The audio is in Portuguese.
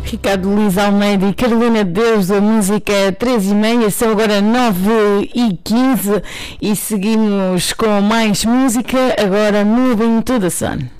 Ricardo Luís Almeida e Carolina de Deus, a música 3h30, são agora 9h15 e seguimos com mais música, agora Moving to the Sun.